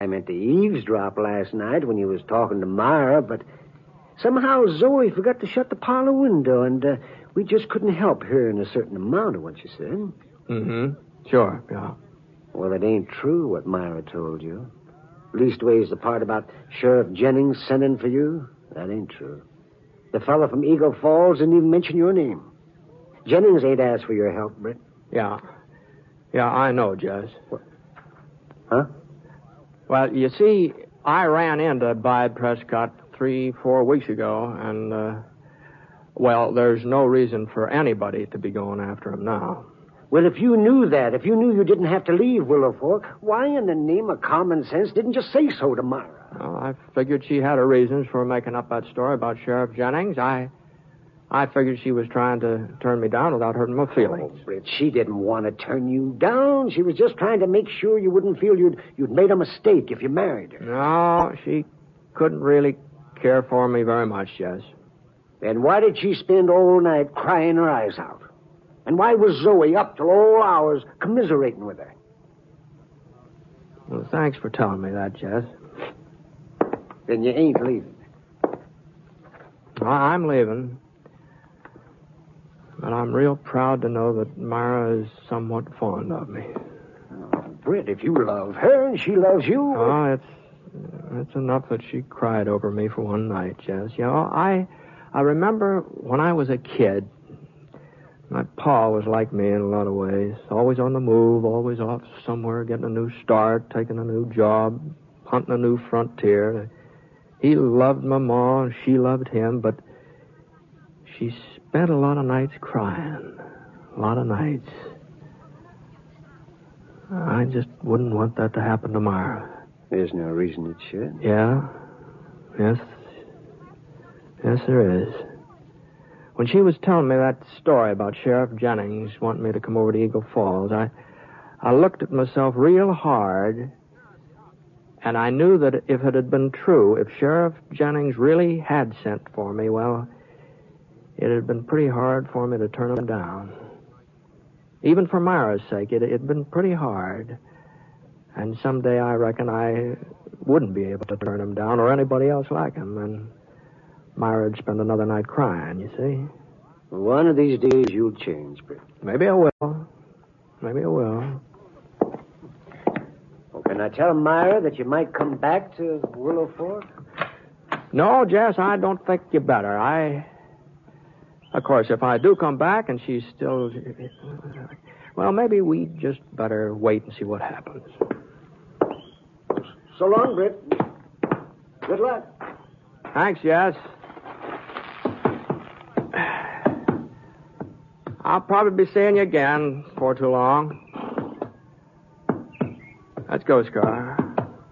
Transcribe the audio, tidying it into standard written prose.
meant to eavesdrop last night when you was talking to Myra, but somehow Zoe forgot to shut the parlor window, and we just couldn't help hearing a certain amount of what you said. Mm-hmm. Sure, yeah. Well, it ain't true what Myra told you. Leastways, the part about Sheriff Jennings sending for you, that ain't true. The fella from Eagle Falls didn't even mention your name. Jennings ain't asked for your help, Britt. Yeah. Yeah, I know, Jess. What? Huh? Well, you see, I ran into Bide Prescott 3-4 weeks ago, and, well, there's no reason for anybody to be going after him now. Well, if you knew that, if you knew you didn't have to leave Willow Fork, why in the name of common sense didn't you say so to Myra? Well, I figured she had her reasons for making up that story about Sheriff Jennings. I figured she was trying to turn me down without hurting my feelings. Oh, Britt, she didn't want to turn you down. She was just trying to make sure you wouldn't feel you'd made a mistake if you married her. No, she couldn't really care for me very much, Jess. Then why did she spend all night crying her eyes out? And why was Zoe up till all hours commiserating with her? Well, thanks for telling me that, Jess. Then you ain't leaving. Well, I'm leaving. But I'm real proud to know that Myra is somewhat fond of me. Oh, Britt, if you love her and she loves you... Oh, it's enough that she cried over me for one night, Jess. You know, I remember when I was a kid, my pa was like me in a lot of ways. Always on the move, always off somewhere, getting a new start, taking a new job, hunting a new frontier. He loved my ma, and she loved him, but she spent a lot of nights crying. A lot of nights. I just wouldn't want that to happen to Myra. There's no reason it should. Yeah? Yes, there is. When she was telling me that story about Sheriff Jennings wanting me to come over to Eagle Falls, I looked at myself real hard, and I knew that if it had been true, if Sheriff Jennings really had sent for me, well, it had been pretty hard for me to turn him down. Even for Myra's sake, it had been pretty hard. And someday I reckon I wouldn't be able to turn him down or anybody else like him, and Myra would spend another night crying, you see. One of these days you'll change, Britt. Maybe I will. Maybe I will. Well, can I tell Myra that you might come back to Willow Fork? No, Jess, I don't think you better. Of course, if I do come back and she's still... Well, maybe we just better wait and see what happens. So long, Britt. Good luck. Thanks, Jess. I'll probably be seeing you again before too long. Let's go, Scar.